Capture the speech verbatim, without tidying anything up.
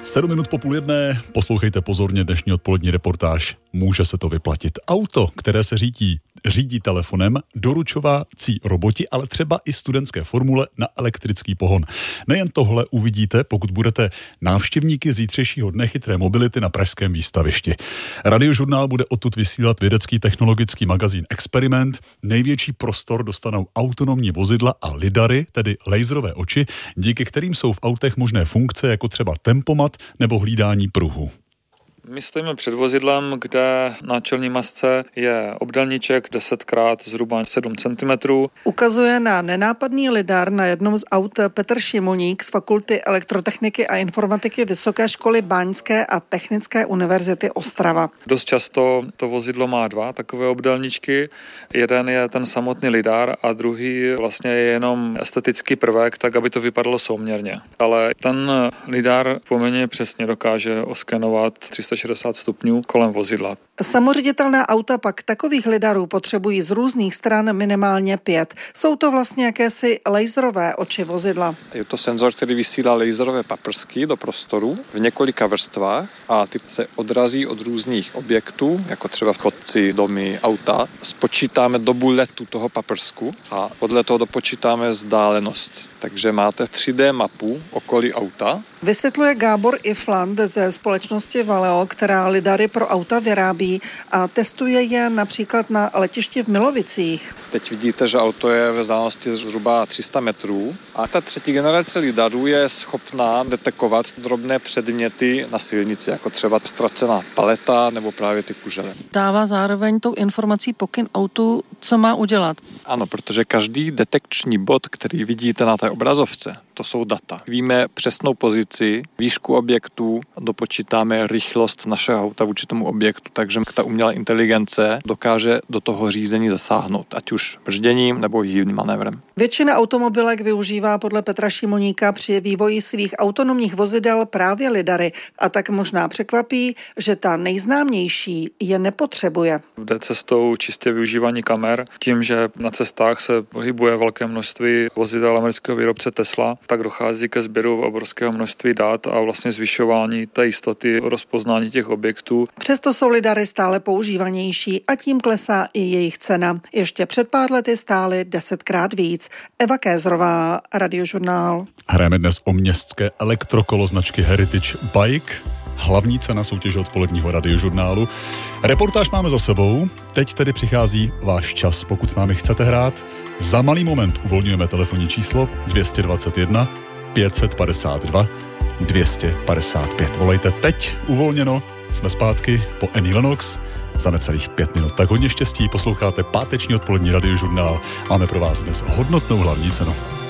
Sedm minut po půl jedné, poslouchejte pozorně dnešní odpolední reportáž. Může se to vyplatit. Auto, které se řídí, řídí telefonem, doručovací roboti, ale třeba i studentské formule na elektrický pohon. Nejen tohle uvidíte, pokud budete návštěvníky zítřejšího dne chytré mobility na pražském výstavišti. Radiožurnál bude odtud vysílat vědecký technologický magazín Experiment. Největší prostor dostanou autonomní vozidla a lidary, tedy laserové oči, díky kterým jsou v autech možné funkce jako třeba tempomat nebo hlídání pruhu. My stojíme před vozidlem, kde na čelní masce je obdélníček deset krát zhruba sedm centimetrů. Ukazuje na nenápadný lidar na jednom z aut Petr Šimoník z Fakulty elektrotechniky a informatiky Vysoké školy báňské a Technické univerzity Ostrava. Dost často to vozidlo má dva takové obdélníčky. Jeden je ten samotný lidar a druhý vlastně je jenom estetický prvek, tak aby to vypadalo souměrně. Ale ten lidar poměrně přesně dokáže oskenovat tři sta šedesát stupňů kolem vozidla. Samoředitelná auta pak takových lidarů potřebují z různých stran minimálně pět. Jsou to vlastně jakési laserové oči vozidla. Je to senzor, který vysílá laserové paprsky do prostoru v několika vrstvách a ty se odrazí od různých objektů, jako třeba chodci, domy, auta. Spočítáme dobu letu toho paprsku a podle toho dopočítáme vzdálenost. Takže máte tři dé mapu okolí auta. Vysvětluje Gábor Ifland ze společnosti Valeo, která lidary pro auta vyrábí a testuje je například na letišti v Milovicích. Teď vidíte, že auto je ve vzdálenosti zhruba tři sta metrů a ta třetí generace lidarů je schopná detekovat drobné předměty na silnici, jako třeba ztracená paleta nebo právě ty kužele. Dává zároveň tou informací pokyn autu, co má udělat. Ano, protože každý detekční bod, který vidíte na té obrazovce, to jsou data. Víme přesnou pozici, výšku objektu, dopočítáme rychlost našeho auta vůči tomu objektu, takže ta umělá inteligence dokáže do toho řízení zasáhnout, ať už bržděním nebo hýbným manévrem. Většina automobilek využívá podle Petra Šimoníka při vývoji svých autonomních vozidel právě lidary a tak možná překvapí, že ta nejznámější je nepotřebuje. Jde cestou čistě využívání kamer. Tím, že na cestách se pohybuje velké množství vozidel amerického výrobce Tesla, tak dochází ke sběru obrovského množství dat a vlastně zvyšování té jistoty rozpoznání těch objektů. Přesto jsou lidary stále používanější a tím klesá i jejich cena. Ještě před pár lety stály desetkrát víc. Eva Kézrová, Radiožurnál. Hrajeme dnes o městské elektrokolo značky Heritage Bike. Hlavní cena soutěže odpoledního Radiožurnálu. Reportáž máme za sebou, teď tedy přichází váš čas. Pokud s námi chcete hrát, za malý moment uvolňujeme telefonní číslo dvě stě dvacet jedna pět set padesát dva dvě stě padesát pět. Volejte teď, uvolněno, jsme zpátky po Annie Lennox za necelých pět minut. Tak hodně štěstí, posloucháte páteční odpolední Radiožurnál. Máme pro vás dnes hodnotnou hlavní cenu.